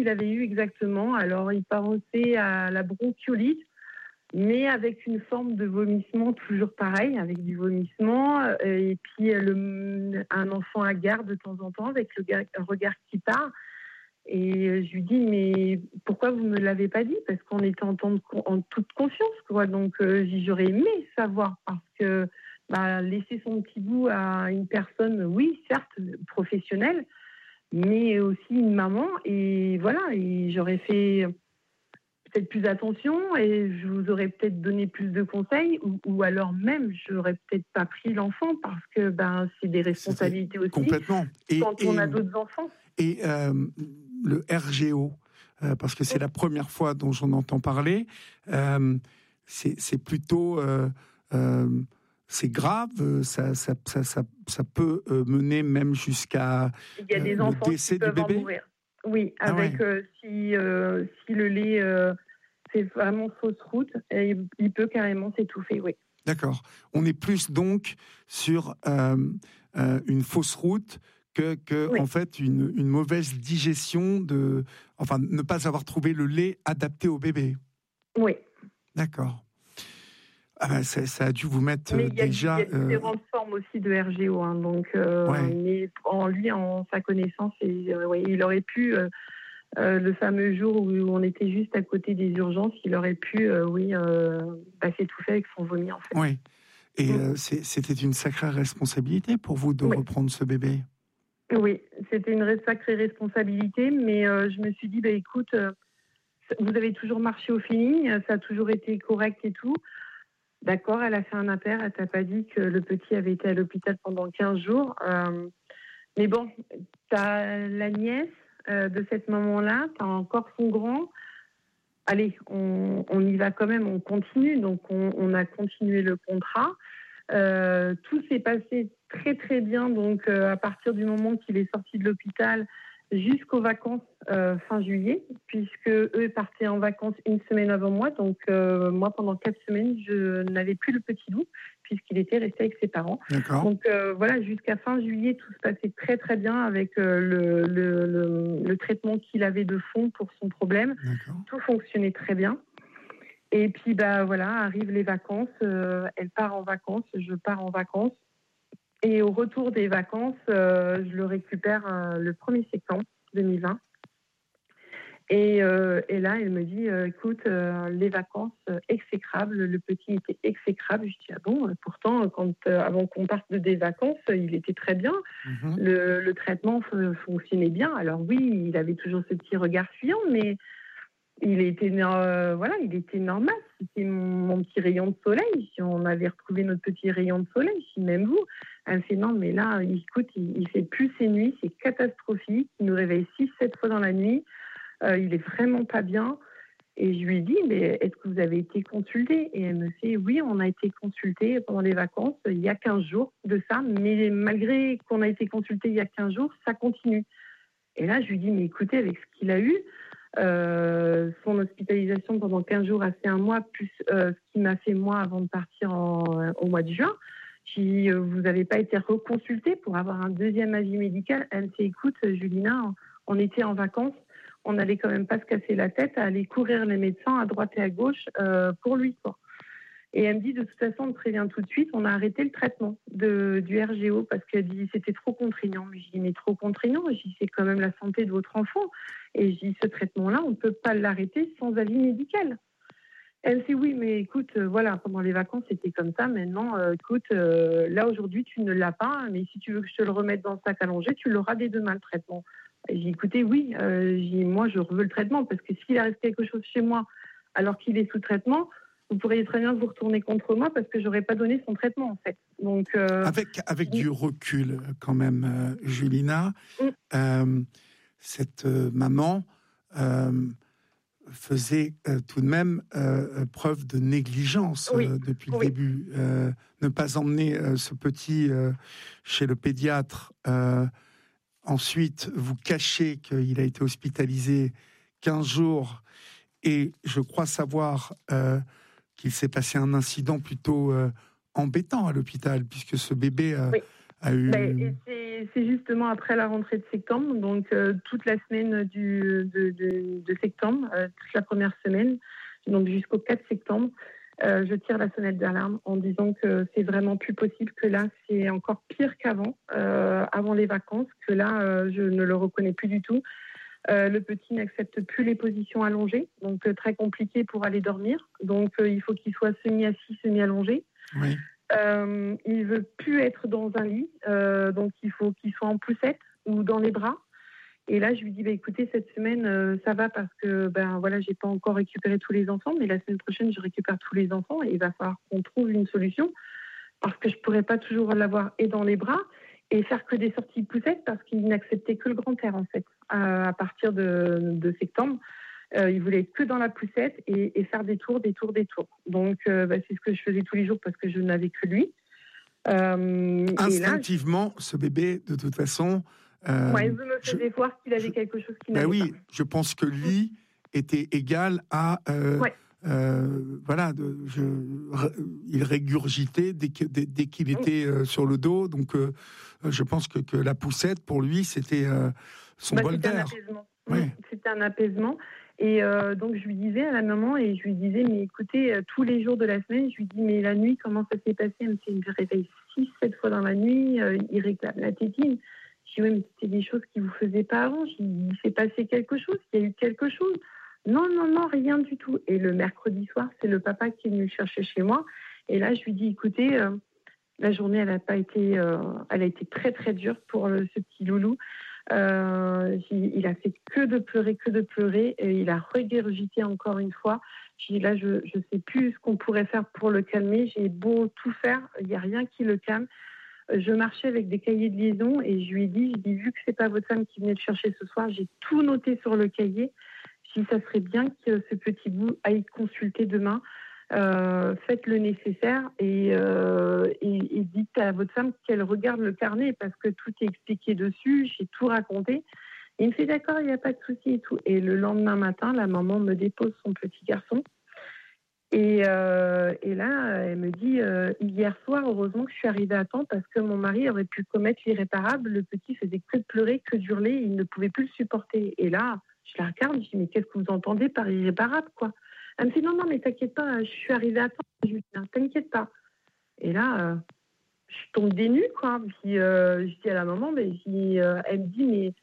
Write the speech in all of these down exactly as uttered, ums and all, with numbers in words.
qu'il avait eu exactement. Alors, il pensait à la bronchiolite, mais avec une forme de vomissement toujours pareil, avec du vomissement. Et puis, le, un enfant hagard de temps en temps, avec le gars, un regard qui part. Et je lui dis, mais pourquoi vous ne me l'avez pas dit? Parce qu'on était en, temps de, en toute confiance, quoi. Donc, euh, j'aurais aimé savoir, parce que bah, laisser son petit bout à une personne, oui, certes, professionnelle, mais aussi une maman. Et voilà, et j'aurais fait peut-être plus attention et je vous aurais peut-être donné plus de conseils, ou, ou alors même, j'aurais peut-être pas pris l'enfant, parce que ben, c'est des responsabilités aussi. Complètement. Et, quand et, on a d'autres enfants. Et euh, le R G O, euh, parce que c'est la première fois dont j'en entends parler, euh, c'est, c'est plutôt... Euh, euh, c'est grave, ça, ça, ça, ça, ça peut mener même jusqu'à Il y a des euh, enfants le décès qui peuvent du bébé. en mourir. Oui, Ah avec ouais. euh, si, euh, si le lait, euh, c'est vraiment fausse route, et il peut carrément s'étouffer, oui. D'accord. On est plus donc sur euh, euh, une fausse route que, que oui. en fait, une, une mauvaise digestion, de, enfin, ne pas avoir trouvé le lait adapté au bébé. Oui. D'accord. Ah ben, ça, ça a dû vous mettre mais il y a, déjà... Il y a différentes euh... formes aussi de R G O. Hein, donc, euh, ouais. mais en lui, en sa connaissance, et, euh, ouais, il aurait pu... Euh, Euh, le fameux jour où on était juste à côté des urgences, il aurait pu, euh, oui, euh, bah, s'étouffer avec son vomi, en fait. Oui. Et mmh. euh, c'est, c'était une sacrée responsabilité pour vous de oui. reprendre ce bébé. Oui, c'était une sacrée responsabilité, mais euh, je me suis dit, bah, écoute, euh, vous avez toujours marché au feeling, ça a toujours été correct et tout. D'accord, elle a fait un impair, elle t'a pas dit que le petit avait été à l'hôpital pendant quinze jours. Euh, mais bon, t'as la nièce euh, de cette maman-là, t'as encore son grand. Allez, on, on y va quand même, on continue. Donc, on, on a continué le contrat. Euh, tout s'est passé très, très bien. Donc, euh, à partir du moment qu'il est sorti de l'hôpital jusqu'aux vacances euh, fin juillet, puisque eux partaient en vacances une semaine avant moi. Donc, euh, moi, pendant quatre semaines, je n'avais plus le petit loup, puisqu'il était resté avec ses parents. D'accord. Donc, euh, voilà, jusqu'à fin juillet, tout se passait très, très bien avec euh, le, le, le, le traitement qu'il avait de fond pour son problème. D'accord. Tout fonctionnait très bien. Et puis, bah, voilà, arrivent les vacances. Euh, elle part en vacances, je pars en vacances. Et au retour des vacances, euh, je le récupère euh, le premier septembre deux mille vingt. Et, euh, et là, elle me dit, euh, écoute, euh, les vacances, euh, exécrables, le petit était exécrable. Je dis, ah bon, pourtant, quand, euh, avant qu'on parte de des vacances, il était très bien. Mm-hmm. Le, le traitement f- fonctionnait bien. Alors oui, il avait toujours ce petit regard fuyant, mais il était, euh, voilà, il était normal. C'était mon, mon petit rayon de soleil. Si on avait retrouvé notre petit rayon de soleil, si même vous. Elle me fait, non, mais là, écoute, il, il fait plus ses nuits, c'est catastrophique. Il nous réveille six, sept fois dans la nuit. Euh, il est vraiment pas bien. Et je lui dis, mais est-ce que vous avez été consulté? Et elle me fait, oui, on a été consulté pendant les vacances, il y a quinze jours de ça, mais malgré qu'on a été consulté il y a quinze jours, ça continue. Et là, je lui dis, mais écoutez, avec ce qu'il a eu, euh, son hospitalisation pendant quinze jours, assez un mois, plus euh, ce qu'il m'a fait moi avant de partir en, au mois de juin, si euh, vous n'avez pas été reconsulté pour avoir un deuxième avis médical, elle me fait, écoute, Julina, on était en vacances, on n'allait quand même pas se casser la tête à aller courir les médecins à droite et à gauche euh, pour lui, quoi. Et elle me dit, de toute façon, on te prévient tout de suite, on a arrêté le traitement de, du R G O parce qu'elle dit c'était trop contraignant. Je dis, mais trop contraignant, je dis, c'est quand même la santé de votre enfant. Et je dis, ce traitement-là, on ne peut pas l'arrêter sans avis médical. Elle me dit, oui, mais écoute, euh, voilà, pendant les vacances, c'était comme ça. Maintenant, euh, écoute, euh, là, aujourd'hui, tu ne l'as pas, mais si tu veux que je te le remette dans le sac à langer, tu l'auras dès demain, le traitement. Et j'ai dit, écoutez, oui, euh, j'ai dit, moi, je veux le traitement parce que s'il a resté quelque chose chez moi alors qu'il est sous traitement, vous pourriez très bien vous retourner contre moi parce que j'aurais pas donné son traitement, en fait. Donc, euh, avec avec du recul, quand même, euh, Julina, mm. euh, cette euh, maman euh, faisait euh, tout de même euh, preuve de négligence oui. euh, depuis le oui. début. Euh, ne pas emmener euh, ce petit euh, chez le pédiatre, euh, ensuite vous cacher qu'il a été hospitalisé quinze jours, et je crois savoir euh, qu'il s'est passé un incident plutôt euh, embêtant à l'hôpital, puisque ce bébé a, oui. a eu... Ben, c'est, c'est justement après la rentrée de septembre, donc euh, toute la semaine du, de, de, de septembre, euh, toute la première semaine, donc jusqu'au quatre septembre. Euh, je tire la sonnette d'alarme en disant que c'est vraiment plus possible, que là c'est encore pire qu'avant, euh, avant les vacances, que là euh, je ne le reconnais plus du tout. Euh, le petit n'accepte plus les positions allongées, donc euh, très compliqué pour aller dormir. Donc euh, il faut qu'il soit semi-assis, semi-allongé. Oui. Euh, il veut plus être dans un lit, euh, donc il faut qu'il soit en poussette ou dans les bras. Et là, je lui dis, bah, écoutez, cette semaine, euh, ça va parce que ben voilà, j'ai pas encore récupéré tous les enfants, mais la semaine prochaine, je récupère tous les enfants et il va falloir qu'on trouve une solution parce que je pourrais pas toujours l'avoir et dans les bras et faire que des sorties poussettes parce qu'il n'acceptait que le grand air en fait. Euh, à partir de, de septembre, euh, il voulait être que dans la poussette et, et faire des tours, des tours, des tours. Donc, euh, bah, c'est ce que je faisais tous les jours parce que je n'avais que lui. Euh, Instinctivement, et là, ce bébé, de toute façon. Euh, ouais, je me faisais je, voir qu'il avait je, quelque chose qui ben n'allait oui, pas. je pense que lit était égal à. Euh, ouais. euh, voilà, de, je, il régurgitait dès, que, dès, dès qu'il était euh, sur le dos. Donc, euh, je pense que, que la poussette, pour lui, c'était euh, son bah, bol c'était d'air. Un apaisement. Ouais. C'était un apaisement. Et euh, donc, je lui disais à la maman, et je lui disais, mais écoutez, euh, tous les jours de la semaine, je lui dis, mais la nuit, comment ça s'est passé? Elle me dit, il me réveille six, sept fois dans la nuit, euh, il réclame la tétine. Je dis, oui, mais c'était des choses qui ne vous faisaient pas avant. Je dis, il s'est passé quelque chose, il y a eu quelque chose. Non, non, non, rien du tout. Et le mercredi soir, c'est le papa qui est venu le chercher chez moi. Et là, je lui dis, écoutez, euh, la journée, elle a pas été, euh, elle a été très, très dure pour euh, ce petit loulou. Euh, il a fait que de pleurer, que de pleurer. Et il a regurgité encore une fois. Je dis, là, je ne sais plus ce qu'on pourrait faire pour le calmer. J'ai beau tout faire, il n'y a rien qui le calme. Je marchais avec des cahiers de liaison et je lui ai dit, je dis, vu que c'est pas votre femme qui venait le chercher ce soir, j'ai tout noté sur le cahier. Je dis, ça serait bien que ce petit bout aille consulter demain. Euh, faites le nécessaire et, euh, et, et dites à votre femme qu'elle regarde le carnet parce que tout est expliqué dessus, j'ai tout raconté. Et il me fait d'accord, il n'y a pas de souci et tout. Et le lendemain matin, la maman me dépose son petit garçon. Et, euh, et là, elle me dit, euh, hier soir, heureusement que je suis arrivée à temps parce que mon mari aurait pu commettre l'irréparable. Le petit faisait que de pleurer, que d'hurler, il ne pouvait plus le supporter. Et là, je la regarde, je dis, mais qu'est-ce que vous entendez par irréparable, quoi? Elle me dit, non, non, mais t'inquiète pas, je suis arrivée à temps. Je lui dis, t'inquiète pas. Et là, euh, je tombe des nues, quoi. Puis euh, je dis à la maman, mais je dis, euh, elle me dit, mais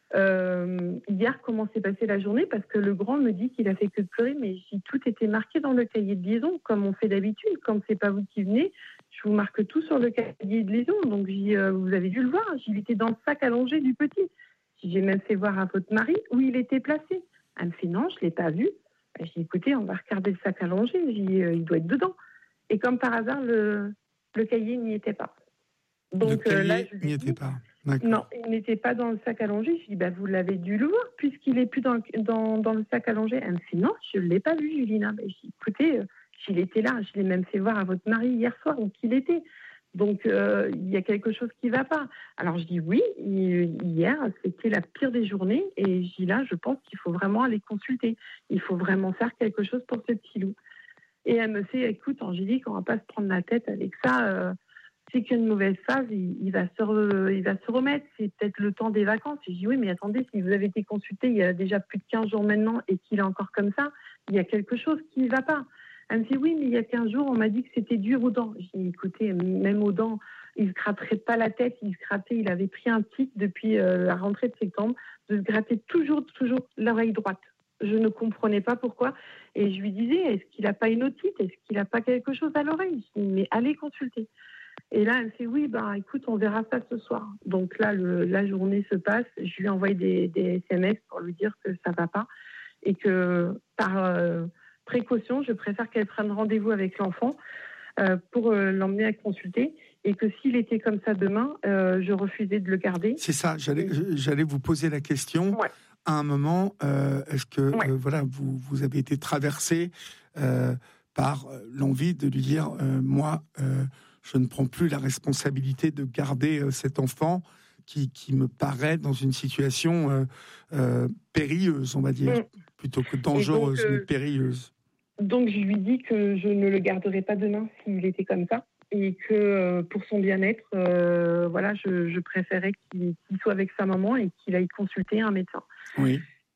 Euh, hier, comment s'est passée la journée? Parce que le grand me dit qu'il a fait que de pleurer, mais j'ai tout était marqué dans le cahier de liaison, comme on fait d'habitude. Quand c'est pas vous qui venez, je vous marque tout sur le cahier de liaison. Donc, euh, vous avez dû le voir. Il était dans le sac allongé du petit. J'ai même fait voir à votre mari où il était placé. Elle me fait non, je l'ai pas vu. J'ai dit écoutez, on va regarder le sac allongé. J'ai dit euh, il doit être dedans. Et comme par hasard, le, le cahier n'y était pas. Donc, le cahier euh, là, je n'y était pas. D'accord. Non, il n'était pas dans le sac allongé. Je dis, bah, vous l'avez dû le voir puisqu'il n'est plus dans, dans, dans le sac allongé. Elle me fait, non, je ne l'ai pas vu, Julina. Bah, je dis, écoutez, euh, il était là. Je l'ai même fait voir à votre mari hier soir où il était. Donc, euh, il y a quelque chose qui ne va pas. Alors, je dis, oui, hier, c'était la pire des journées. Et je dis, là, je pense qu'il faut vraiment aller consulter. Il faut vraiment faire quelque chose pour ce petit loup. Et elle me fait, écoute, Angélique, on ne va pas se prendre la tête avec ça. Euh, c'est qu'une mauvaise phase, il, il, va se re, il va se remettre. C'est peut-être le temps des vacances. Et je dis, oui, mais attendez, si vous avez été consulté il y a déjà plus de quinze jours maintenant et qu'il est encore comme ça, il y a quelque chose qui ne va pas. Elle me dit, oui, mais il y a quinze jours, on m'a dit que c'était dur aux dents. Je dis, écoutez, même aux dents, il ne se gratterait pas la tête. Il se grattait, il avait pris un tic depuis euh, la rentrée de septembre, de se gratter toujours, toujours l'oreille droite. Je ne comprenais pas pourquoi. Et je lui disais, est-ce qu'il n'a pas une otite? Est-ce qu'il n'a pas quelque chose à l'oreille? Je dis, mais allez consulter. Et là, elle me fait, oui, bah, écoute, on verra ça ce soir. Donc là, le, la journée se passe. Je lui envoie des, des S M S pour lui dire que ça ne va pas et que par euh, précaution, je préfère qu'elle prenne rendez-vous avec l'enfant euh, pour euh, l'emmener à consulter et que s'il était comme ça demain, euh, je refusais de le garder. C'est ça, j'allais, j'allais vous poser la question. Ouais. À un moment, euh, est-ce que ouais. euh, voilà, vous, vous avez été traversé euh, par l'envie de lui dire, euh, moi, euh, je ne prends plus la responsabilité de garder euh, cet enfant qui, qui me paraît dans une situation euh, euh, périlleuse, on va dire, mmh. plutôt que dangereuse, donc, euh, mais périlleuse. Donc, je lui dis que je ne le garderai pas demain s'il était comme ça. Et que euh, pour son bien-être, euh, voilà, je, je préférais qu'il, qu'il soit avec sa maman et qu'il aille consulter un médecin. Oui.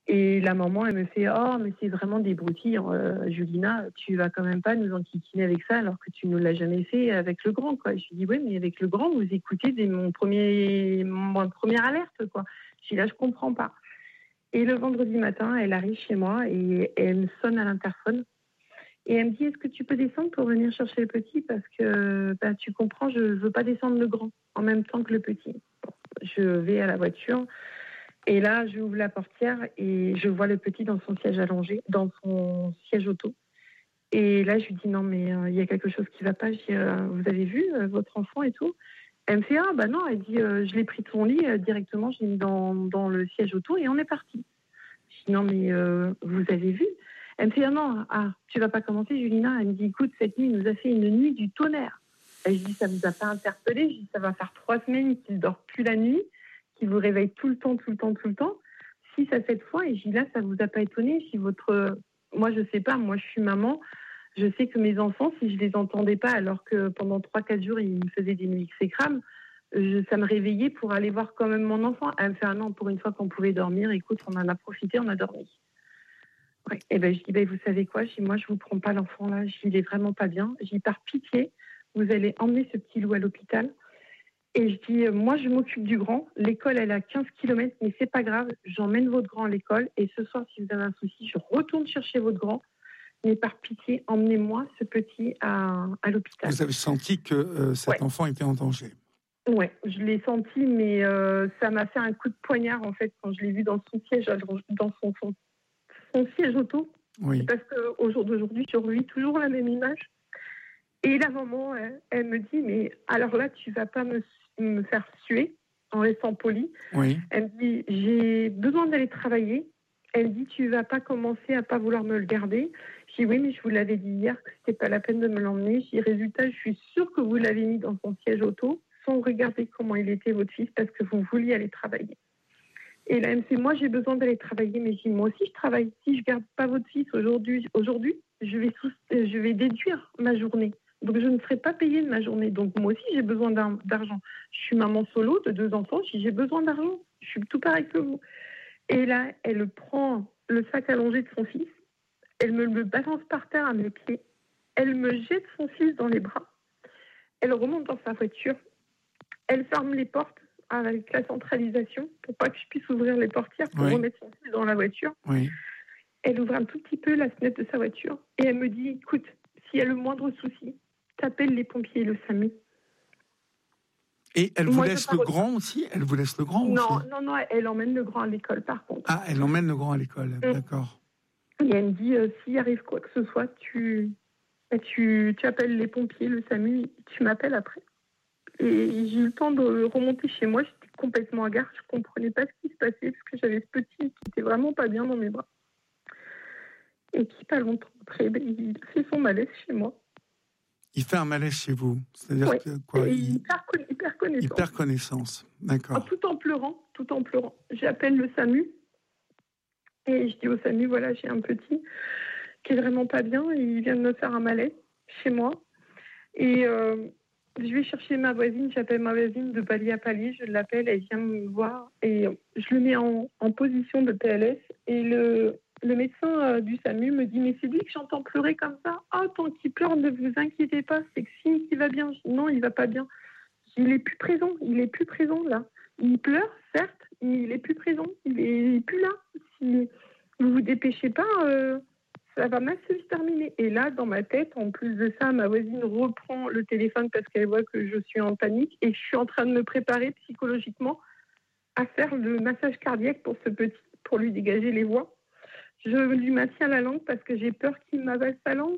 Et la maman, elle me fait « Oh, mais c'est vraiment des broutilles, euh, Julina, tu vas quand même pas nous enquiquiner avec ça alors que tu ne l'as jamais fait avec le grand, quoi. » Je lui dis « Oui, mais avec le grand, vous écoutez dès mon premier, mon première alerte, quoi. » Je dis « Là, je comprends pas. » Et le vendredi matin, elle arrive chez moi et elle me sonne à l'interphone. Et elle me dit « Est-ce que tu peux descendre pour venir chercher le petit? Parce que bah, tu comprends, je ne veux pas descendre le grand en même temps que le petit. » Bon, je vais à la voiture. Et là, j'ouvre la portière et je vois le petit dans son siège allongé, dans son siège auto. Et là, je lui dis, non, mais il euh, y a quelque chose qui ne va pas. Je dis, euh, vous avez vu euh, votre enfant et tout? Elle me fait, ah, bah non, elle dit, euh, je l'ai pris de son lit euh, directement, je l'ai mis dans, dans le siège auto et on est parti. Je dis, non, mais euh, vous avez vu? Elle me fait, ah non, ah, tu ne vas pas commencer, Julina. Elle me dit, écoute, cette nuit, il nous a fait une nuit du tonnerre. Et je dis, ça ne vous a pas interpellé? Je dis, ça va faire trois semaines qu'il ne dort plus la nuit, qui vous réveille tout le temps, tout le temps, tout le temps, six à sept fois, et je dis là, ça vous a pas étonné si votre... Moi, je sais pas, moi, je suis maman, je sais que mes enfants, si je les entendais pas, alors que pendant trois quatre jours, ils me faisaient des nuits exécrables, je, ça me réveillait pour aller voir quand même mon enfant. Elle me fait, ah non, pour une fois qu'on pouvait dormir, écoute, on en a profité, on a dormi. Ouais. Et ben, je dis, ben, vous savez quoi, je dis, moi, je vous prends pas l'enfant là, je dis, il est vraiment pas bien. Je dis, par pitié, vous allez emmener ce petit loup à l'hôpital. Et je dis, moi, je m'occupe du grand. L'école, elle est à quinze kilomètres, mais c'est pas grave. J'emmène votre grand à l'école. Et ce soir, si vous avez un souci, je retourne chercher votre grand. Mais par pitié, emmenez-moi ce petit à, à l'hôpital. Vous avez senti que euh, cet ouais. enfant était en danger? Oui, je l'ai senti, mais euh, ça m'a fait un coup de poignard, en fait, quand je l'ai vu dans son siège, dans son, son, son siège auto. Oui. C'est parce qu'au jour d'aujourd'hui, je revis toujours la même image. Et la maman, elle, elle me dit, mais alors là, tu vas pas me me faire suer en restant polie. Oui. Elle me dit, j'ai besoin d'aller travailler. Elle dit, tu vas pas commencer à pas vouloir me le garder. Je dis, oui, mais je vous l'avais dit hier que c'était pas la peine de me l'emmener. Je dis, résultat, je suis sûre que vous l'avez mis dans son siège auto sans regarder comment il était, votre fils, parce que vous vouliez aller travailler. Et là, elle me fait, moi, j'ai besoin d'aller travailler, mais je dis, moi aussi, je travaille. Si je garde pas votre fils aujourd'hui, aujourd'hui, je vais, sous, je vais déduire ma journée. Donc, je ne serai pas payée de ma journée. Donc, moi aussi, j'ai besoin d'argent. Je suis maman solo de deux enfants. J'ai besoin d'argent. Je suis tout pareil que vous. Et là, elle prend le sac allongé de son fils. Elle me le balance par terre à mes pieds. Elle me jette son fils dans les bras. Elle remonte dans sa voiture. Elle ferme les portes avec la centralisation pour pas que je puisse ouvrir les portières pour oui. remettre son fils dans la voiture. Oui. Elle ouvre un tout petit peu la fenêtre de sa voiture et elle me dit, écoute, s'il y a le moindre souci, t'appelles les pompiers et le SAMU. Et elle vous Moi, laisse le grand aussi Elle vous laisse le grand Non, aussi non, non, elle emmène le grand à l'école par contre. Ah, elle emmène le grand à l'école, mmh. D'accord. Et elle me dit, euh, s'il arrive quoi que ce soit, tu, tu, tu appelles les pompiers, le SAMU, tu m'appelles après. Et j'ai eu le temps de remonter chez moi, j'étais complètement hagarde, je ne comprenais pas ce qui se passait parce que j'avais ce petit qui était vraiment pas bien dans mes bras. Et qui, pas longtemps après, il fait son malaise chez moi. Il fait un malaise chez vous, c'est-à-dire ouais. que quoi il, il, perd, il perd connaissance. Il perd connaissance, d'accord. En, tout en pleurant, tout en pleurant. J'appelle le SAMU et je dis au SAMU, voilà, j'ai un petit qui est vraiment pas bien, et il vient de me faire un malaise chez moi. Et euh, je vais chercher ma voisine, j'appelle ma voisine de palier à palier, je l'appelle, elle vient me voir et je le mets en, en position de P L S et le, le médecin euh, du SAMU me dit, mais c'est lui que j'entends pleurer comme ça. Ah, tant qu'il pleure, ne vous inquiétez pas, c'est que signe qu'il va bien. Je dis, non, il va pas bien. Il est plus présent, il est plus présent là. Il pleure, certes, mais il est plus présent, il est plus là. Si vous vous dépêchez pas, euh, ça va mal se terminer. Et là, dans ma tête, en plus de ça, ma voisine reprend le téléphone parce qu'elle voit que je suis en panique et je suis en train de me préparer psychologiquement à faire le massage cardiaque pour ce petit, pour lui dégager les voies. Je lui maintiens la langue parce que j'ai peur qu'il m'avale sa langue.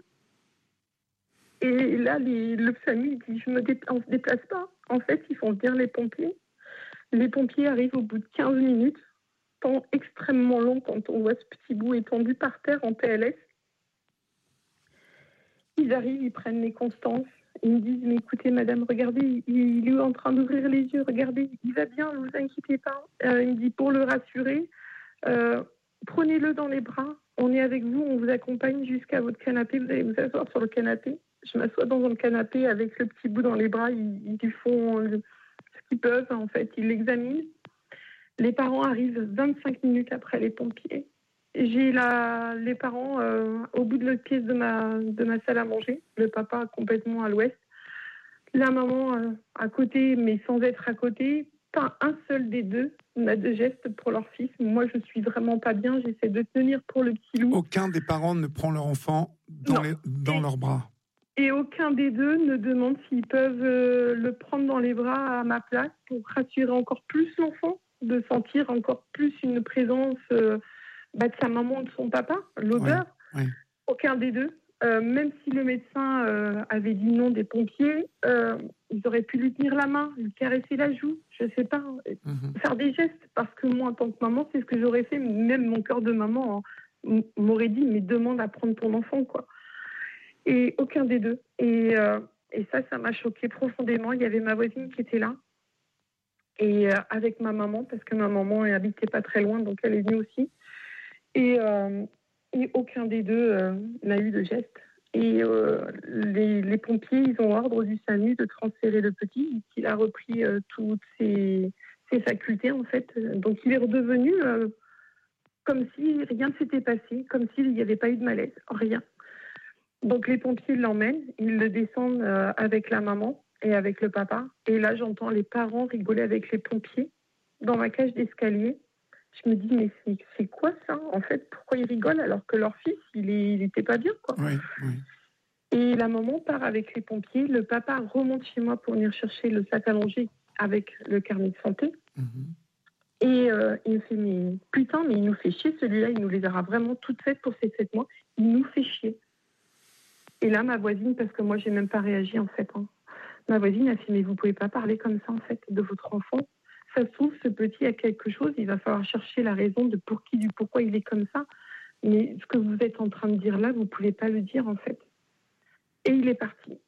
Et là, les, le SAMU dit, je me dé, on ne se déplace pas. En fait, ils font venir les pompiers. Les pompiers arrivent au bout de quinze minutes, temps extrêmement long quand on voit ce petit bout étendu par terre en P L S. Ils arrivent, ils prennent les constances. Ils me disent, mais écoutez, madame, regardez, il, il est en train d'ouvrir les yeux. Regardez, il va bien, ne vous inquiétez pas. Euh, il me dit, pour le rassurer, euh, prenez-le dans les bras. On est avec vous, on vous accompagne jusqu'à votre canapé. Vous allez vous asseoir sur le canapé. Je m'assois dans un canapé avec le petit bout dans les bras. Ils, ils font le, ce qu'ils peuvent, en fait. Ils l'examinent. Les parents arrivent vingt-cinq minutes après les pompiers. j'ai la, les parents euh, au bout de l'autre pièce de ma, de ma salle à manger, le papa complètement à l'ouest, la maman euh, à côté, mais sans être à côté. Pas un seul des deux n'a de geste pour leur fils. Moi, je suis vraiment pas bien. J'essaie de tenir pour le petit loup. Aucun des parents ne prend leur enfant dans, les, dans et, leurs bras. Et aucun des deux ne demande s'ils peuvent euh, le prendre dans les bras à ma place pour rassurer encore plus l'enfant, de sentir encore plus une présence euh, bah, de sa maman ou de son papa, l'odeur. Oui, oui. Aucun des deux. Euh, même si le médecin euh, avait dit non des pompiers, euh, ils auraient pu lui tenir la main, lui caresser la joue, je sais pas, mm-hmm. faire des gestes, parce que moi, en tant que maman, c'est ce que j'aurais fait. Même mon cœur de maman hein, m'aurait dit, mais demande à prendre ton enfant, quoi. Et aucun des deux. Et, euh, et ça, ça m'a choquée profondément. Il y avait ma voisine qui était là, et euh, avec ma maman, parce que ma maman habitait pas très loin, donc elle est venue aussi. Et... Euh, Et aucun des deux euh, n'a eu de geste. Et euh, les, les pompiers, ils ont ordre du SAMU de transférer le petit, qu'il a repris euh, toutes ses, ses facultés, en fait. Donc, il est redevenu euh, comme si rien ne s'était passé, comme s'il n'y avait pas eu de malaise, rien. Donc, les pompiers l'emmènent, ils le descendent euh, avec la maman et avec le papa. Et là, j'entends les parents rigoler avec les pompiers dans ma cage d'escalier. Je me dis, mais c'est, c'est quoi ça, en fait? Pourquoi ils rigolent alors que leur fils, il n'était pas bien, quoi. Oui, oui. Et la maman part avec les pompiers. Le papa remonte chez moi pour venir chercher le sac à manger avec le carnet de santé. Mm-hmm. Et euh, il me fait, mais putain, mais il nous fait chier, celui-là, il nous les aura vraiment toutes faites pour ces sept mois. Il nous fait chier. Et là, ma voisine, parce que moi, j'ai même pas réagi, en fait. Hein. Ma voisine a fait, mais vous pouvez pas parler comme ça, en fait, de votre enfant. Ça se trouve, ce petit a quelque chose, il va falloir chercher la raison de pour qui, du pourquoi il est comme ça. Mais ce que vous êtes en train de dire là, vous ne pouvez pas le dire, en fait. Et il est parti.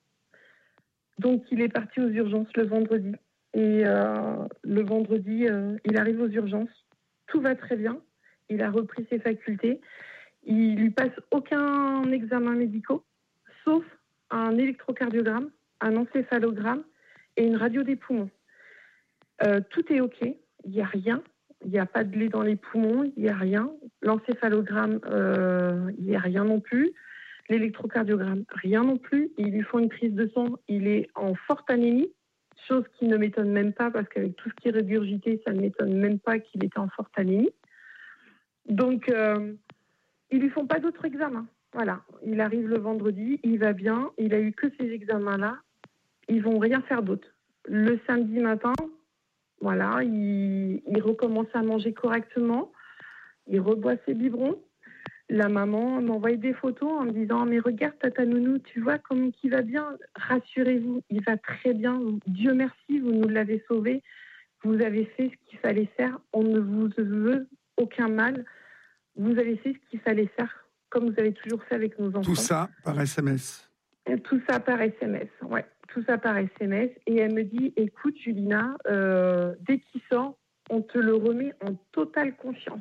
Donc, il est parti aux urgences le vendredi. Et euh, le vendredi, euh, il arrive aux urgences. Tout va très bien. Il a repris ses facultés. Il lui passe aucun examen médical, sauf un électrocardiogramme, un encéphalogramme et une radio des poumons. Euh, tout est OK, il n'y a rien, il n'y a pas de lait dans les poumons, il n'y a rien. L'encéphalogramme, euh, il n'y a rien non plus. L'électrocardiogramme, rien non plus. Ils lui font une prise de sang, il est en forte anémie, chose qui ne m'étonne même pas parce qu'avec tout ce qui est régurgité, ça ne m'étonne même pas qu'il était en forte anémie. Donc, euh, ils lui font pas d'autres examens. Voilà, il arrive le vendredi, il va bien, il a eu que ces examens-là, ils vont rien faire d'autre. Le samedi matin, voilà, il, il recommence à manger correctement, il reboit ses biberons. La maman m'envoie des photos en me disant « Mais regarde, Tata Nounou, tu vois comme il va bien. Rassurez-vous, il va très bien. Dieu merci, vous nous l'avez sauvé. Vous avez fait ce qu'il fallait faire. On ne vous veut aucun mal. Vous avez fait ce qu'il fallait faire, comme vous avez toujours fait avec nos enfants. » Tout ça par S M S. Tout ça par S M S, ouais. Tout ça par S M S. Et elle me dit, écoute, Julina, euh, dès qu'il sort, on te le remet en totale confiance.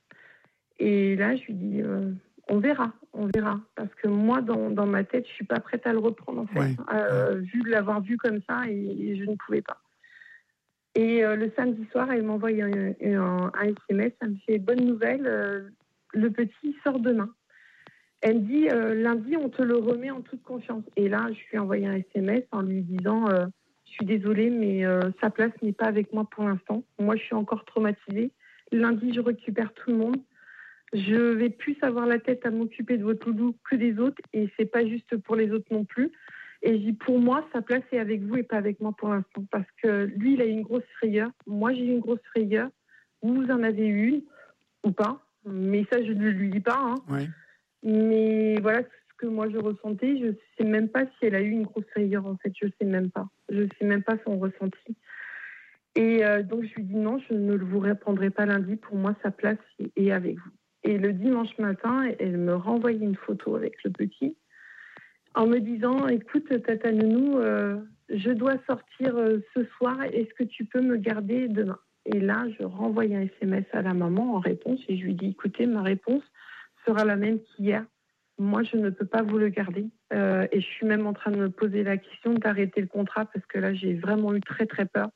Et là, je lui dis, euh, on verra, on verra. Parce que moi, dans, dans ma tête, je ne suis pas prête à le reprendre, en fait. Ouais. Euh, vu de l'avoir vu comme ça, et, et je ne pouvais pas. Et euh, le samedi soir, elle m'envoie un, un, un S M S, elle me fait, bonne nouvelle, euh, le petit sort demain. Elle me dit, euh, lundi, on te le remet en toute confiance. Et là, je lui ai envoyé un S M S en lui disant, euh, je suis désolée, mais euh, sa place n'est pas avec moi pour l'instant. Moi, je suis encore traumatisée. Lundi, je récupère tout le monde. Je vais plus avoir la tête à m'occuper de votre loulou que des autres. Et c'est pas juste pour les autres non plus. Et je dis, pour moi, sa place est avec vous et pas avec moi pour l'instant. Parce que lui, il a eu une grosse frayeur. Moi, j'ai eu une grosse frayeur. Vous en avez eu une, ou pas. Mais ça, je ne lui dis pas. Hein. Oui. Mais voilà ce que moi je ressentais. Je ne sais même pas si elle a eu une grosse frayeur, en fait. Je ne sais même pas. Je ne sais même pas son ressenti. Et euh, donc, je lui dis non, je ne vous répondrai pas lundi. Pour moi, sa place est avec vous. Et le dimanche matin, elle me renvoyait une photo avec le petit en me disant, écoute, Tata Nounou, euh, je dois sortir euh, ce soir. Est-ce que tu peux me garder demain? Et là, je renvoie un S M S à la maman en réponse et je lui dis, écoutez, ma réponse sera la même qu'hier. Moi, je ne peux pas vous le garder. Euh, et je suis même en train de me poser la question d'arrêter le contrat parce que là, j'ai vraiment eu très, très peur.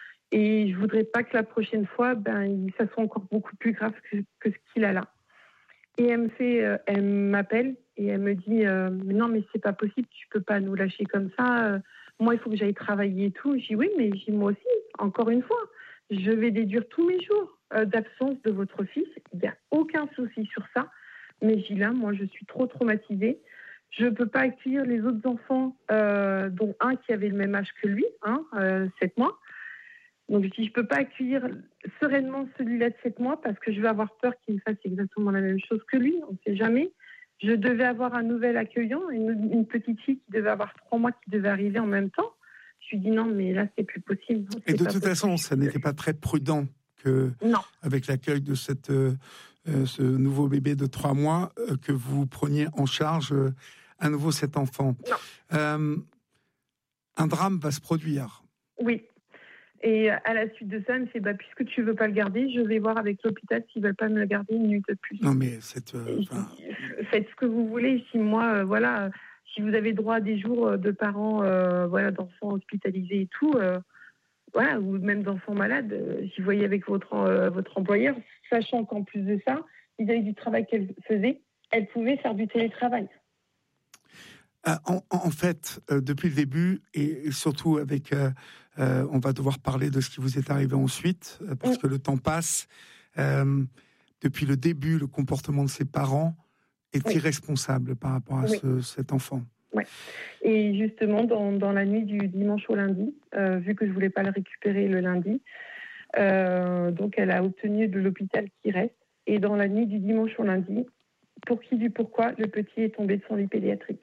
Et je voudrais pas que la prochaine fois, ben, ça soit encore beaucoup plus grave que, que ce qu'il a là. Et elle me fait, euh, elle m'appelle et elle me dit euh, mais non, mais c'est pas possible, tu peux pas nous lâcher comme ça. Euh, moi, il faut que j'aille travailler et tout. Je dis oui, mais je dis, moi aussi, encore une fois, je vais déduire tous mes jours euh, d'absence de votre fils. Il n'y a aucun souci sur ça. Mais je dis là, moi, je suis trop traumatisée. Je ne peux pas accueillir les autres enfants, euh, dont un qui avait le même âge que lui, hein, euh, sept mois. Donc, je dis, je ne peux pas accueillir sereinement celui-là de sept mois parce que je vais avoir peur qu'il me fasse exactement la même chose que lui. On ne sait jamais. Je devais avoir un nouvel accueillant, une, une petite fille qui devait avoir trois mois qui devait arriver en même temps. Je lui dis non, mais là, c'est plus possible. Et de toute possible. façon, ça n'était pas très prudent que, non. avec l'accueil de cette, euh, ce nouveau bébé de trois mois, euh, que vous preniez en charge euh, à nouveau cet enfant. Euh, un drame va se produire. Oui. Et à la suite de ça, elle me fait bah, puisque tu ne veux pas le garder, je vais voir avec l'hôpital s'ils ne veulent pas me le garder une minute de plus. Non, mais cette, euh, enfin... Faites ce que vous voulez. Si moi, euh, voilà, si vous avez droit à des jours de parents, euh, voilà, d'enfants hospitalisés et tout, euh, voilà, ou même d'enfants malades, euh, si vous voyez avec votre, euh, votre employeur, sachant qu'en plus de ça, vis-à-vis du travail qu'elle faisait, elle pouvait faire du télétravail. En, en fait, euh, depuis le début, et surtout avec, euh, euh, on va devoir parler de ce qui vous est arrivé ensuite, euh, parce mmh. que le temps passe. Euh, depuis le début, le comportement de ses parents est oui. irresponsable par rapport à oui. ce, cet enfant. Oui. Et justement, dans, dans la nuit du dimanche au lundi, euh, vu que je ne voulais pas le récupérer le lundi, euh, donc elle a obtenu de l'hôpital qui reste. Et dans la nuit du dimanche au lundi, pour qui du pourquoi, le petit est tombé de son lit pédiatrique.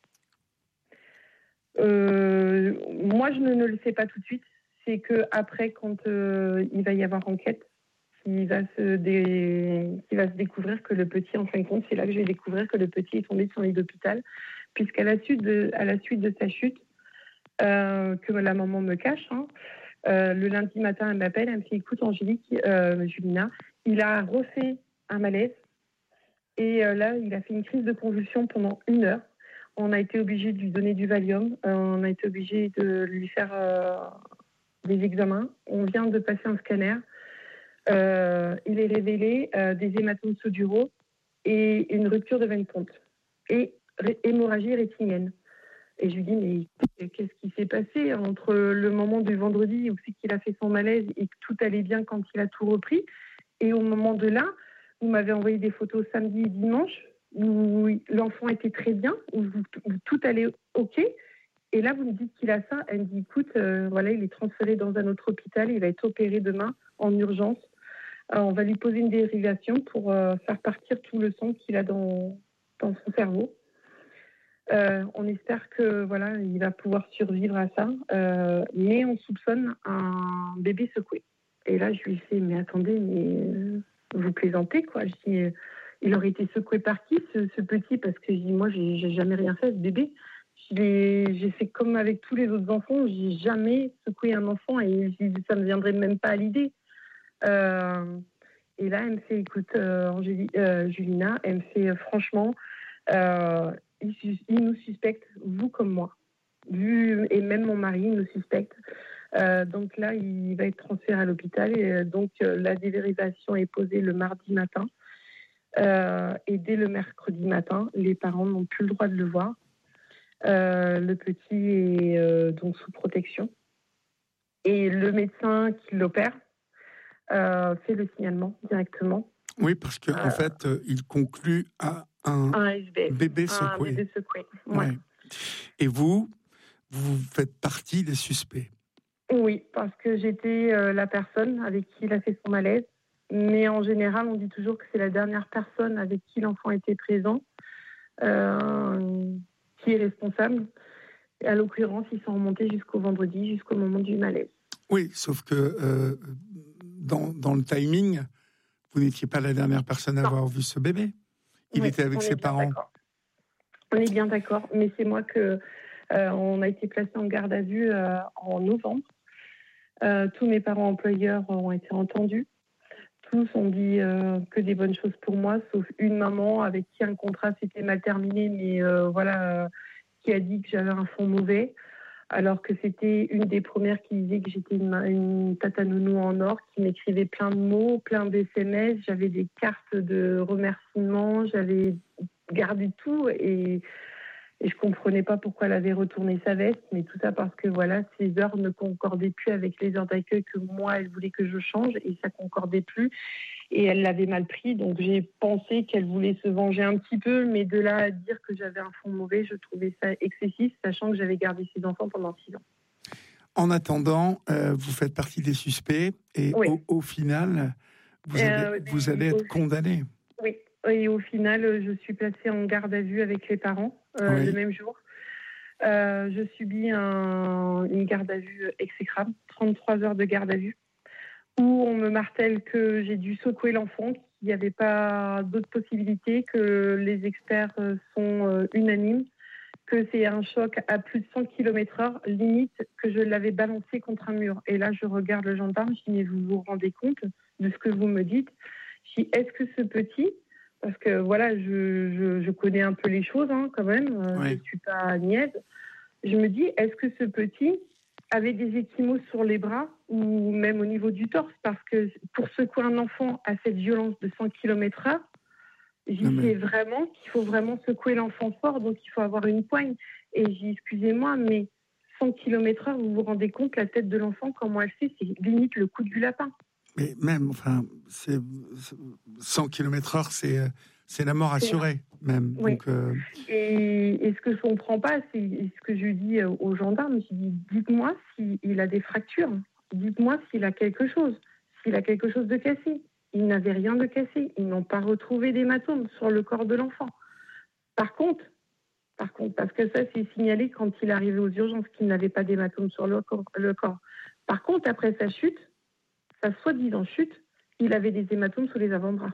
Euh, moi, je ne, ne le sais pas tout de suite. C'est qu'après, quand euh, il va y avoir enquête, il va, se dé... il va se découvrir que le petit, en fin de compte, c'est là que je vais découvrir que le petit est tombé de son lit d'hôpital, puisqu'à la suite de, à la suite de sa chute, euh, que la maman me cache, hein, euh, le lundi matin, elle m'appelle, elle me fait « Écoute, Angélique, euh, Julina, il a refait un malaise et euh, là, il a fait une crise de convulsion pendant une heure. On a été obligé de lui donner du Valium, euh, on a été obligé de lui faire euh, des examens. On vient de passer un scanner. Euh, il est révélé euh, des hématomes soduraux et une rupture de veine ponte et ré- hémorragie rétinienne. Et je lui dis, mais qu'est-ce qui s'est passé entre le moment du vendredi où c'est qu'il a fait son malaise et que tout allait bien quand il a tout repris, et au moment de là, vous m'avez envoyé des photos samedi et dimanche où l'enfant était très bien, où, où tout allait OK, et là vous me dites qu'il a ça. Elle me dit, écoute, euh, voilà, il est transféré dans un autre hôpital, il va être opéré demain en urgence. Euh, on va lui poser une dérivation pour euh, faire partir tout le sang qu'il a dans, dans son cerveau. Euh, on espère que voilà, il va pouvoir survivre à ça, euh, mais on soupçonne un bébé secoué. Et là, je lui ai fait, mais attendez, mais vous plaisantez, quoi. Je dis, il aurait été secoué par qui, ce, ce petit? Parce que je dis, moi, j'ai, j'ai jamais rien fait, ce bébé. J'ai, j'ai fait comme avec tous les autres enfants, j'ai jamais secoué un enfant et je dis, ça me viendrait même pas à l'idée. Euh, et là, elle me fait, écoute, euh, Angélie, euh, Julina, elle me fait, euh, franchement, euh, il, il nous suspecte, vous comme moi, vu, et même mon mari nous suspecte. Euh, donc là, il va être transféré à l'hôpital et euh, donc euh, la dérivation est posée le mardi matin. Euh, et dès le mercredi matin, les parents n'ont plus le droit de le voir. Euh, le petit est euh, donc sous protection. Et le médecin qui l'opère euh, fait le signalement directement. Oui, parce qu'en euh, fait, euh, il conclut à un, un S B F, bébé secoué. Un bébé secoué. Ouais. Ouais. Et vous, vous faites partie des suspects. Oui, parce que j'étais euh, la personne avec qui il a fait son malaise. Mais en général, on dit toujours que c'est la dernière personne avec qui l'enfant était présent euh, qui est responsable. Et à l'occurrence, ils sont remontés jusqu'au vendredi, jusqu'au moment du malaise. Oui, sauf que euh, dans, dans le timing, vous n'étiez pas la dernière personne à non. avoir vu ce bébé. Il oui, était avec ses parents. D'accord. On est bien d'accord, mais c'est moi que euh, on a été placé en garde à vue euh, en novembre. Euh, tous mes parents employeurs ont été entendus. Tous ont dit euh, que des bonnes choses pour moi, sauf une maman avec qui un contrat s'était mal terminé, mais euh, voilà, euh, qui a dit que j'avais un fond mauvais. alors que c'était une des premières qui disait que j'étais une, une tata nounou en or, qui m'écrivait plein de mots, plein d'S M S, j'avais des cartes de remerciements, j'avais gardé tout et, et je comprenais pas pourquoi elle avait retourné sa veste, mais tout ça parce que voilà, ses heures ne concordaient plus avec les heures d'accueil que moi, elle voulait que je change et ça concordait plus. Et elle l'avait mal pris, donc j'ai pensé qu'elle voulait se venger un petit peu, mais de là à dire que j'avais un fond mauvais, je trouvais ça excessif, sachant que j'avais gardé ses enfants pendant six ans. En attendant, euh, vous faites partie des suspects, et oui. au, au final, vous allez, euh, vous allez être condamné. Oui, et au final, je suis placée en garde à vue avec les parents euh, oui. le même jour. Euh, je subis un, une garde à vue exécrable, trente-trois heures de garde à vue, où on me martèle que j'ai dû secouer l'enfant, qu'il n'y avait pas d'autre possibilité, que les experts sont unanimes, que c'est un choc à plus de cent kilomètres heure, limite que je l'avais balancé contre un mur. Et là, je regarde le gendarme, je dis, mais vous vous rendez compte de ce que vous me dites? Je dis, est-ce que ce petit, parce que voilà, je, je, je connais un peu les choses hein, quand même, oui. Je ne suis pas niaise, je me dis, est-ce que ce petit avait des ecchymoses sur les bras ou même au niveau du torse, parce que pour secouer un enfant à cette violence de cent kilomètres heure, j'y mais... sais vraiment qu'il faut vraiment secouer l'enfant fort, donc il faut avoir une poigne. Et j'ai dit, excusez-moi, mais cent kilomètres heure, vous vous rendez compte, la tête de l'enfant, comment elle fait, c'est limite le coup du lapin. Mais même, enfin, c'est, cent kilomètres heure, c'est, c'est la mort assurée, même. Oui. Donc, euh... et, et ce que je ne comprends pas, c'est ce que je dis aux gendarmes. Je dis, dites-moi s'il a des fractures. Dites-moi s'il a quelque chose. S'il a quelque chose de cassé. Il n'avait rien de cassé. Ils n'ont pas retrouvé d'hématome sur le corps de l'enfant. Par contre, par contre, parce que ça, c'est signalé quand il est arrivé aux urgences qu'il n'avait pas d'hématome sur le corps, le corps. Par contre, après sa chute, sa soi-disant chute, il avait des hématomes sur les avant-bras.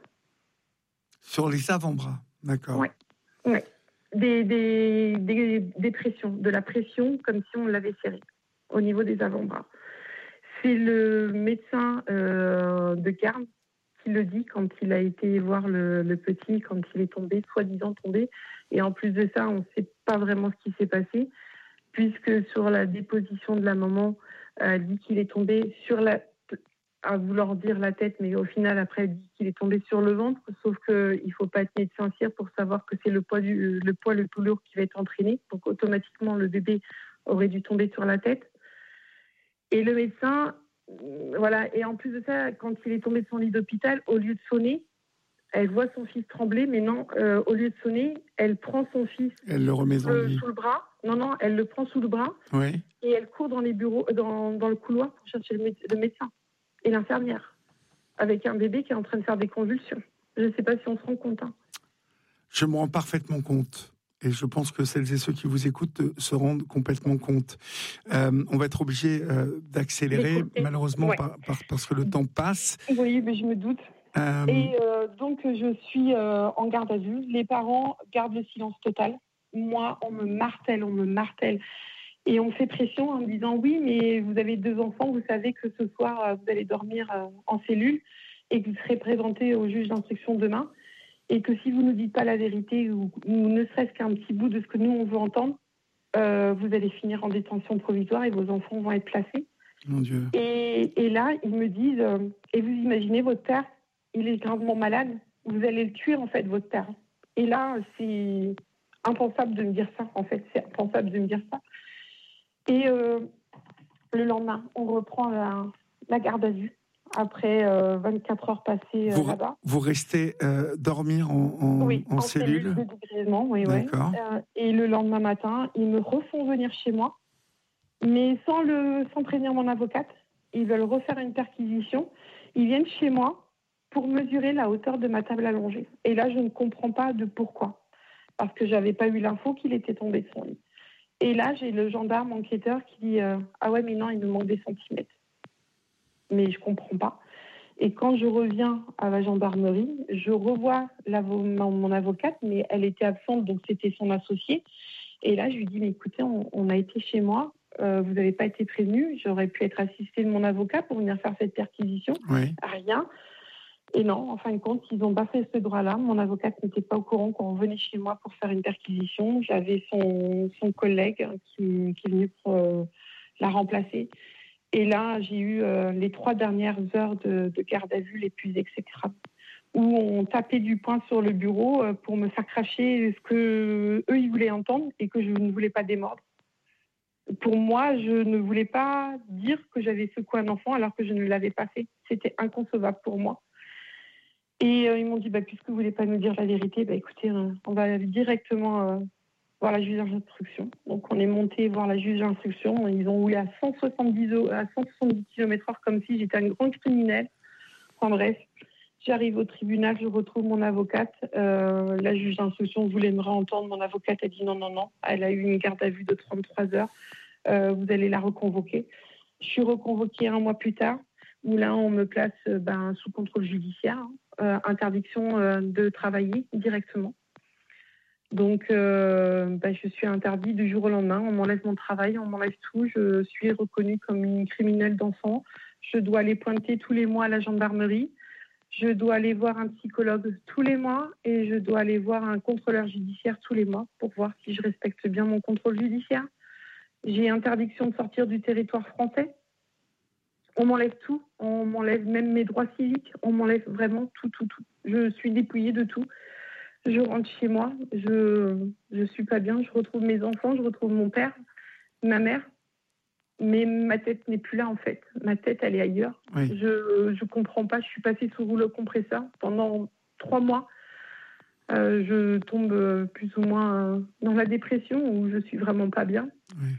Sur les avant-bras, d'accord. Oui, ouais. des, des, des, des pressions, de la pression comme si on l'avait serré au niveau des avant-bras. C'est le médecin euh, de garde qui le dit quand il a été voir le, le petit, quand il est tombé, soi-disant tombé. Et en plus de ça, on ne sait pas vraiment ce qui s'est passé, puisque sur la déposition de la maman, elle dit qu'il est tombé sur la... à vouloir dire la tête, mais au final, après, elle dit qu'il est tombé sur le ventre, sauf qu'il ne faut pas être médecin cire pour savoir que c'est le poids, du, le poids le plus lourd qui va être entraîné. Donc, automatiquement, le bébé aurait dû tomber sur la tête. Et le médecin, voilà, et en plus de ça, quand il est tombé de son lit d'hôpital, au lieu de sonner, elle voit son fils trembler, mais non, euh, au lieu de sonner, elle prend son fils elle le remet sous, le, sous le bras. Non, non, elle le prend sous le bras oui. Et elle court dans les bureaux, dans, dans le couloir pour chercher le, mé- le médecin et l'infirmière, avec un bébé qui est en train de faire des convulsions. Je ne sais pas si on se rend compte. Hein. Je me rends parfaitement compte. Et je pense que celles et ceux qui vous écoutent se rendent complètement compte. Euh, on va être obligé euh, d'accélérer, malheureusement, ouais. par, par, parce que le temps passe. Oui, mais je me doute. Euh... Et euh, donc, je suis euh, en garde à vue. Les parents gardent le silence total. Moi, on me martèle, on me martèle. Et on fait pression en me disant, oui, mais vous avez deux enfants, vous savez que ce soir, vous allez dormir en cellule et que vous serez présenté au juge d'instruction demain. Et que si vous ne nous dites pas la vérité ou, ou ne serait-ce qu'un petit bout de ce que nous, on veut entendre, euh, vous allez finir en détention provisoire et vos enfants vont être placés. Mon Dieu. Et, et là, ils me disent, euh, et vous imaginez, votre père, il est gravement malade, vous allez le tuer, en fait, votre père. Et là, c'est impensable de me dire ça, en fait, c'est impensable de me dire ça. Et euh, le lendemain, on reprend la, la garde à vue. Après euh, vingt-quatre heures passées euh, vous, là-bas. Vous restez euh, dormir en, en, oui, en, en cellule, cellule de dégrisement, oui, D'accord. Ouais. Euh, et le lendemain matin, ils me refont venir chez moi, mais sans, le, sans prévenir mon avocate. Ils veulent refaire une perquisition. Ils viennent chez moi pour mesurer la hauteur de ma table allongée. Et là, je ne comprends pas de pourquoi. Parce que je n'avais pas eu l'info qu'il était tombé de son lit. Et là, j'ai le gendarme enquêteur qui dit euh, « Ah ouais, mais non, il me manque des centimètres. » Mais je ne comprends pas. Et quand je reviens à la gendarmerie, je revois la, mon, mon avocate, mais elle était absente, donc c'était son associé. Et là, je lui dis « Mais écoutez, on, on a été chez moi, euh, vous n'avez pas été prévenu, j'aurais pu être assistée de mon avocat pour venir faire cette perquisition. Oui. Rien. Et non, en fin de compte, ils n'ont pas fait ce droit-là. Mon avocate n'était pas au courant quand on venait chez moi pour faire une perquisition. J'avais son, son collègue qui, qui est venu pour euh, la remplacer. Et là, j'ai eu euh, les trois dernières heures de, de garde à vue les plus exécrables, où on tapait du poing sur le bureau euh, pour me faire cracher ce que eux ils voulaient entendre et que je ne voulais pas démordre. Pour moi, je ne voulais pas dire que j'avais secoué un enfant alors que je ne l'avais pas fait. C'était inconcevable pour moi. Et euh, ils m'ont dit, bah, puisque vous ne voulez pas nous dire la vérité, bah, écoutez, euh, on va directement euh, voir la juge d'instruction. Donc on est monté voir la juge d'instruction. Ils ont roulé à cent soixante-dix, à cent soixante-dix kilomètres heure comme si j'étais une grande criminelle. Enfin bref, j'arrive au tribunal, je retrouve mon avocate. Euh, la juge d'instruction voulait me réentendre. Mon avocate a dit non, non, non. Elle a eu une garde à vue de trente-trois heures. Euh, vous allez la reconvoquer. Je suis reconvoquée un mois plus tard, où là, on me place euh, ben, sous contrôle judiciaire, hein, euh, interdiction euh, de travailler directement. Donc, euh, ben, je suis interdite du jour au lendemain. On m'enlève mon travail, on m'enlève tout. Je suis reconnue comme une criminelle d'enfant. Je dois aller pointer tous les mois à la gendarmerie. Je dois aller voir un psychologue tous les mois et je dois aller voir un contrôleur judiciaire tous les mois pour voir si je respecte bien mon contrôle judiciaire. J'ai interdiction de sortir du territoire français. On m'enlève tout. On m'enlève même mes droits civiques. On m'enlève vraiment tout, tout, tout. Je suis dépouillée de tout. Je rentre chez moi. Je je suis pas bien. Je retrouve mes enfants. Je retrouve mon père, ma mère. Mais ma tête n'est plus là, en fait. Ma tête, elle est ailleurs. Oui. Je ne comprends pas. Je suis passée sous rouleau compresseur pendant trois mois. Euh, je tombe plus ou moins dans la dépression où je suis vraiment pas bien. Oui.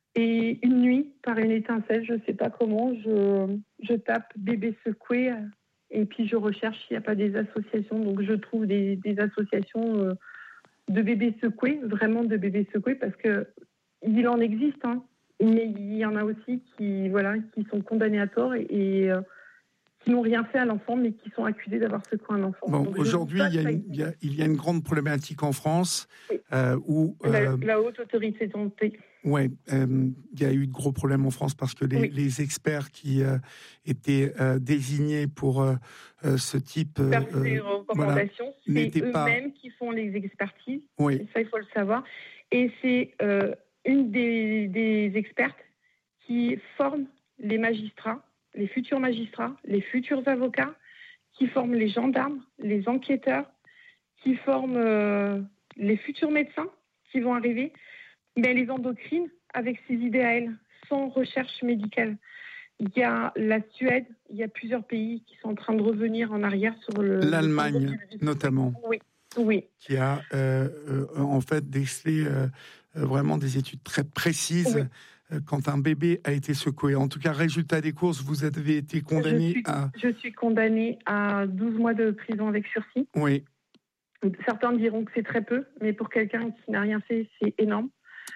Et une nuit, par une étincelle, je ne sais pas comment, je, je tape bébé secoué et puis je recherche s'il n'y a pas des associations. Donc je trouve des, des associations de bébés secoués, vraiment de bébés secoués, parce qu'il en existe, hein, mais il y en a aussi qui, voilà, qui sont condamnés à tort et, et euh, qui n'ont rien fait à l'enfant, mais qui sont accusés d'avoir secoué un enfant. Bon, Donc, aujourd'hui, il y, a une, il, y a, il y a une grande problématique en France. Oui. Euh, où euh, la, la haute autorité de santé. Oui, euh, il y a eu de gros problèmes en France parce que les, Oui. les experts qui euh, étaient euh, désignés pour euh, euh, ce type de faire ces recommandations, voilà, c'est pas... eux-mêmes qui font les expertises. Oui. Et ça, il faut le savoir. Et c'est euh, une des, des expertes qui forme les magistrats, les futurs magistrats, les futurs avocats, qui forment les gendarmes, les enquêteurs, qui forment euh, les futurs médecins qui vont arriver. Mais elle les endocrine avec ses idées à elle, sans recherche médicale. Il y a la Suède, il y a plusieurs pays qui sont en train de revenir en arrière sur le... L'Allemagne, le notamment. Oui, oui. Qui a euh, euh, en fait décelé euh, vraiment des études très précises. Oui. Quand un bébé a été secoué. En tout cas, résultat des courses, vous avez été condamné je suis, à... Je suis condamnée à douze mois de prison avec sursis. Oui. Certains diront que c'est très peu, mais pour quelqu'un qui n'a rien fait, c'est énorme.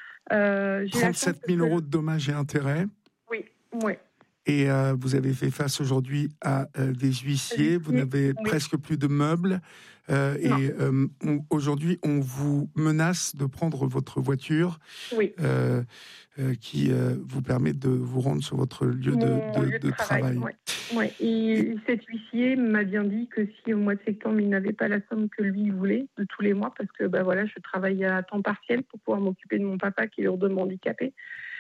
Euh, trente-sept mille euros de dommages et intérêts. Oui, oui. Et euh, vous avez fait face aujourd'hui à euh, des huissiers, vous oui, n'avez oui. presque plus de meubles. Euh, et euh, on, aujourd'hui, on vous menace de prendre votre voiture oui. euh, euh, qui euh, vous permet de vous rendre sur votre lieu de, de, lieu de, de travail. travail. Oui. Ouais. Et, et cet huissier m'a bien dit que si au mois de septembre, il n'avait pas la somme que lui voulait de tous les mois, parce que bah, voilà, je travaille à temps partiel pour pouvoir m'occuper de mon papa qui est lourdement handicapé,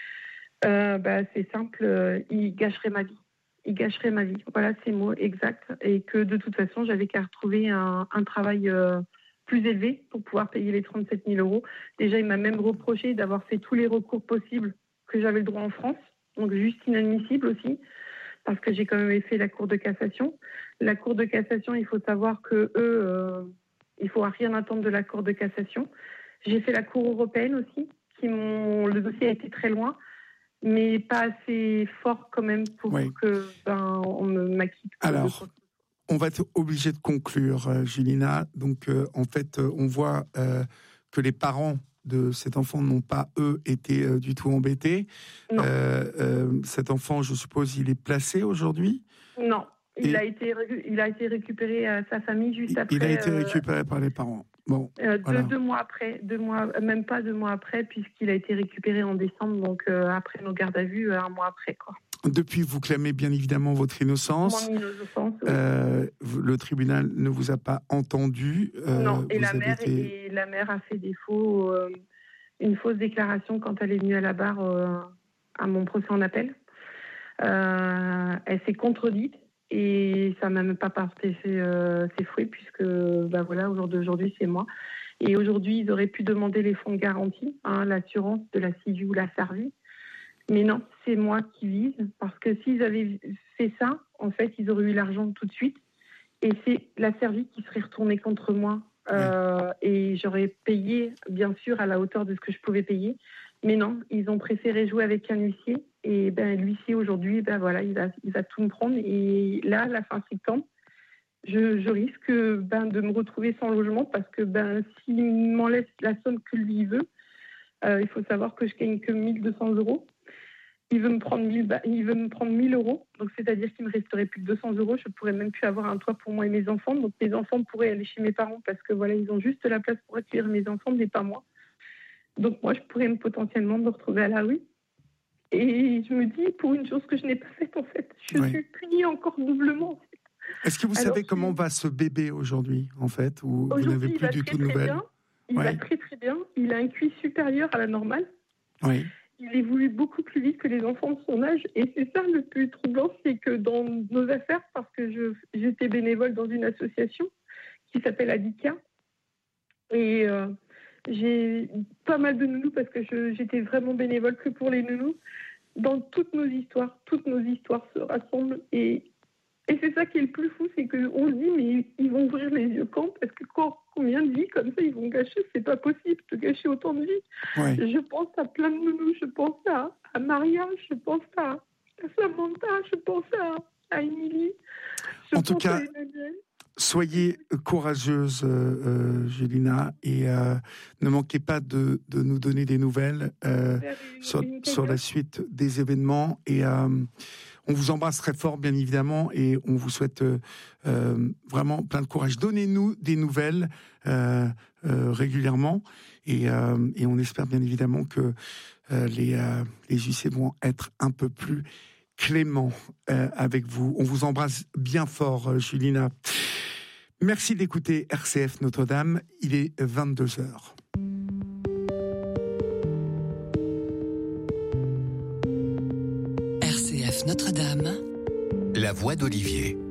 euh, bah, c'est simple, euh, il gâcherait ma vie. Il gâcherait ma vie. Voilà ces mots exacts. Et que de toute façon, j'avais qu'à retrouver un, un travail euh, plus élevé pour pouvoir payer les trente-sept mille euros. Déjà, il m'a même reproché d'avoir fait tous les recours possibles que j'avais le droit en France. Donc, juste inadmissible aussi, parce que j'ai quand même fait la Cour de cassation. La Cour de cassation, il faut savoir que eux, euh, il ne faut rien attendre de la Cour de cassation. J'ai fait la Cour européenne aussi, qui m'ont, le dossier a été très loin, mais pas assez fort quand même pour oui. que ben, on me m'acquitte. Alors, on va être obligé de conclure, euh, Julina. Donc, euh, en fait, euh, on voit euh, que les parents de cet enfant n'ont pas, eux, été euh, du tout embêtés. Non. Euh, euh, cet enfant, je suppose, il est placé aujourd'hui ? Non. Il a, été, il a été récupéré à sa famille juste il, après. Il a été récupéré euh, par les parents. Bon, euh, deux, voilà. deux mois après, deux mois, même pas deux mois après, puisqu'il a été récupéré en décembre, donc euh, après nos gardes à vue, un mois après, quoi. Depuis, vous clamez bien évidemment votre innocence. Mon innocence, oui. Euh, le tribunal ne vous a pas entendu. Euh, non, et la, mère, été... et la mère a fait des faux, euh, une fausse déclaration quand elle est venue à la barre euh, à mon procès en appel. Euh, elle s'est contredite et ça n'a même pas porté ses, euh, ses fruits puisque, ben voilà, au jour d'aujourd'hui, c'est moi. Et aujourd'hui, ils auraient pu demander les fonds de garantie, hein, l'assurance de la C I V ou la Sarvi. Mais non, c'est moi qui vise, parce que s'ils avaient fait ça, en fait, ils auraient eu l'argent tout de suite. Et c'est la Sarvi qui serait retournée contre moi. Euh, oui. Et j'aurais payé, bien sûr, à la hauteur de ce que je pouvais payer. Mais non, ils ont préféré jouer avec un huissier. Et ben, l'huissier, aujourd'hui, ben, voilà, il, va, il va tout me prendre. Et là, à la fin septembre, je, je risque ben, de me retrouver sans logement, parce que ben, s'il m'en laisse la somme que lui veut, euh, il faut savoir que je gagne que mille deux cents euros. Il veut me prendre mille, il veut me prendre mille euros, donc c'est-à-dire qu'il me resterait plus que deux cents euros. Je pourrais même plus avoir un toit pour moi et mes enfants. Donc mes enfants pourraient aller chez mes parents parce que voilà, ils ont juste la place pour accueillir mes enfants, mais pas moi. Donc moi, je pourrais me, potentiellement me retrouver à la rue. Et je me dis, pour une chose que je n'ai pas faite en fait, je oui. suis punie encore doublement. En fait. Est-ce que vous Alors, savez je... comment va ce bébé aujourd'hui, en fait, ou vous n'avez plus du tout de nouvelles? Bien. Il ouais. va très très bien. Il a un Q I supérieur à la normale. Oui. Il évolue beaucoup plus vite que les enfants de son âge. Et c'est ça le plus troublant, c'est que dans nos affaires, parce que je, j'étais bénévole dans une association qui s'appelle Adika, et euh, j'ai pas mal de nounous parce que je, j'étais vraiment bénévole que pour les nounous. Dans toutes nos histoires, toutes nos histoires se rassemblent. Et, et c'est ça qui est le plus fou, c'est qu'on se dit, mais ils vont ouvrir les yeux quand? Parce que quand, combien de vies comme ça ils vont gâcher? C'est pas possible de gâcher autant de vies. Ouais. Je pense à plein de nounous, je pense à, à Maria, je pense à, à Samantha, je pense à, à Émilie. En tout cas, soyez courageuse, euh, Gélina, et euh, ne manquez pas de, de nous donner des nouvelles euh, sur, sur la suite des événements. Et euh, on vous embrasse très fort, bien évidemment, et on vous souhaite euh, euh, vraiment plein de courage. Donnez-nous des nouvelles euh, euh, régulièrement, et, euh, et on espère bien évidemment que euh, les, euh, les huissiers vont être un peu plus cléments euh, avec vous. On vous embrasse bien fort, euh, Gélina. Merci d'écouter R C F Notre-Dame. Il est vingt-deux heures. R C F Notre-Dame. La voix d'Olivier.